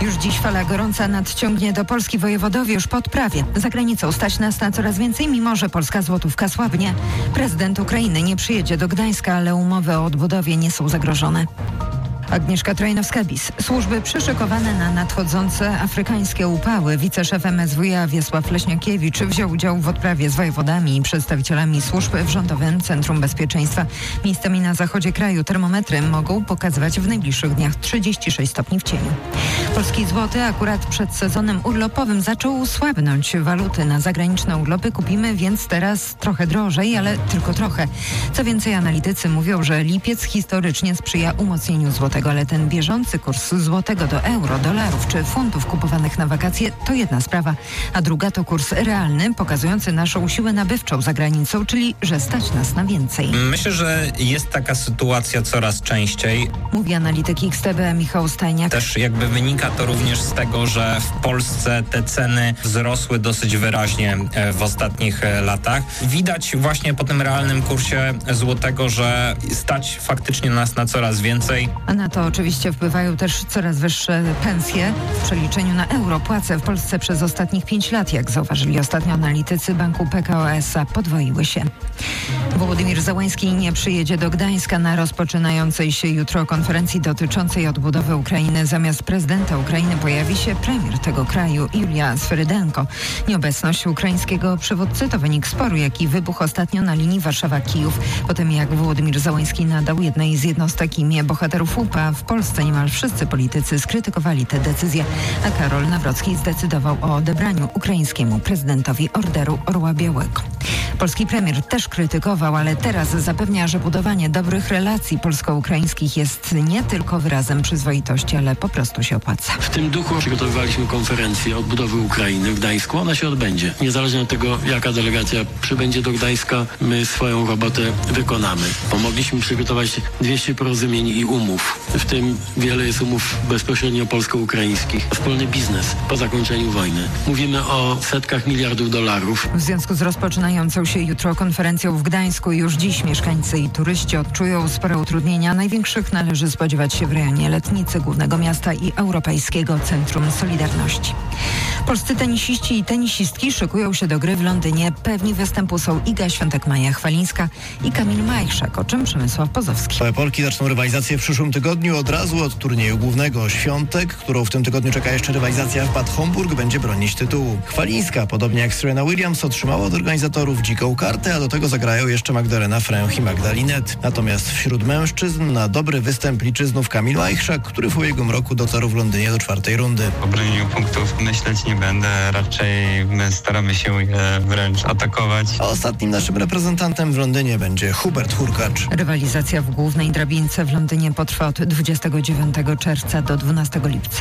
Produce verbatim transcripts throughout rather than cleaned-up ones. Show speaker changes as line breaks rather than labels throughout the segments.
Już dziś fala gorąca nadciągnie do Polski. Wojewodowie już po odprawie. Za granicą stać nas na coraz więcej, mimo że polska złotówka słabnie. Prezydent Ukrainy nie przyjedzie do Gdańska, ale umowy o odbudowie nie są zagrożone. Agnieszka Trojnowska-Bis. Służby przyszykowane na nadchodzące afrykańskie upały. Wiceszef M S W iA Wiesław Leśniakiewicz wziął udział w odprawie z wojewodami i przedstawicielami służb w Rządowym Centrum Bezpieczeństwa. Miejscami na zachodzie kraju termometry mogą pokazywać w najbliższych dniach trzydzieści sześć stopni w cieniu. Polski złoty akurat przed sezonem urlopowym zaczął słabnąć. Waluty na zagraniczne urlopy kupimy więc teraz trochę drożej, ale tylko trochę. Co więcej, analitycy mówią, że lipiec historycznie sprzyja umocnieniu złotego, ale ten bieżący kurs złotego do euro, dolarów czy funtów kupowanych na wakacje to jedna sprawa, a druga to kurs realny, pokazujący naszą siłę nabywczą za granicą, czyli że stać nas na więcej.
Myślę, że jest taka sytuacja coraz częściej.
Mówi analityk X T B Michał Stajniak.
Też jakby wynika to również z tego, że w Polsce te ceny wzrosły dosyć wyraźnie w ostatnich latach. Widać właśnie po tym realnym kursie złotego, że stać faktycznie nas na coraz więcej.
A na to oczywiście wpływają też coraz wyższe pensje. W przeliczeniu na euro płace w Polsce przez ostatnich pięć lat, jak zauważyli ostatnio analitycy banku P K O S A, podwoiły się. Wołodymyr Zełański nie przyjedzie do Gdańska na rozpoczynającej się jutro konferencji dotyczącej odbudowy Ukrainy. Zamiast prezydenta Ukrainy pojawi się premier tego kraju, Julia Swyrydenko. Nieobecność ukraińskiego przywódcy to wynik sporu, jaki wybuchł ostatnio na linii Warszawa-Kijów. Potem jak Wołodymyr Zełański nadał jednej z jednostek imię bohaterów U P A, w Polsce niemal wszyscy politycy skrytykowali tę decyzję, a Karol Nawrocki zdecydował o odebraniu ukraińskiemu prezydentowi Orderu Orła Białego. Polski premier też krytykował, ale teraz zapewnia, że budowanie dobrych relacji polsko-ukraińskich jest nie tylko wyrazem przyzwoitości, ale po prostu się opłaca.
W tym duchu przygotowywaliśmy konferencję odbudowy Ukrainy w Gdańsku. Ona się odbędzie. Niezależnie od tego, jaka delegacja przybędzie do Gdańska, my swoją robotę wykonamy. Pomogliśmy przygotować dwieście porozumień i umów. W tym wiele jest umów bezpośrednio polsko-ukraińskich. Wspólny biznes po zakończeniu wojny. Mówimy o setkach miliardów dolarów.
W związku z rozpoczynającą się jutro konferencją w Gdańsku już dziś mieszkańcy i turyści odczują spore utrudnienia. Największych należy spodziewać się w rejonie Letnicy, głównego miasta i Europejskiego Centrum Solidarności. Polscy tenisiści i tenisistki szykują się do gry w Londynie. Pewni występu są Iga Świątek-Maja Chwalińska i Kamil Majchrzak, o czym Przemysław Pozowski.
Polki zaczną rywalizację w przyszłym tygodniu od razu od turnieju głównego. Świątek, którą w tym tygodniu czeka jeszcze rywalizacja w Bad Homburg, będzie bronić tytułu. Chwalińska, podobnie jak Serena Williams, otrzymała od organizatorów dziką kartę, a do tego zagrają jeszcze Magdalena Fręch i Magda Linette. Natomiast wśród mężczyzn na dobry występ liczy znów Kamil Majchrzak, który w ubiegłym roku dotarł w Londynie do czwartej rundy.
O bronieniu punktów myśleć nie będę, raczej my staramy się je wręcz atakować.
A ostatnim naszym reprezentantem w Londynie będzie Hubert Hurkacz.
Rywalizacja w głównej drabince w Londynie potrwa od dwudziestego dziewiątego czerwca do dwunastego lipca.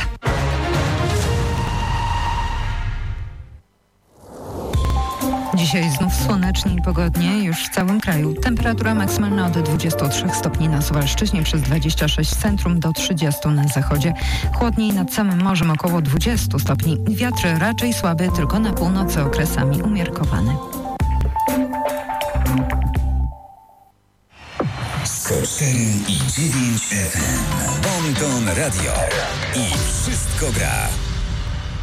Dzisiaj znów słonecznie i pogodnie już w całym kraju. Temperatura maksymalna od dwudziestu trzech stopni na Suwalszczyźnie, przez dwadzieścia sześć w centrum do trzydziestu na zachodzie. Chłodniej nad samym morzem około dwudziestu stopni. Wiatr raczej słaby, tylko na północy okresami umiarkowany.
sto cztery i dziewięć F M. Bonton Radio. I wszystko gra.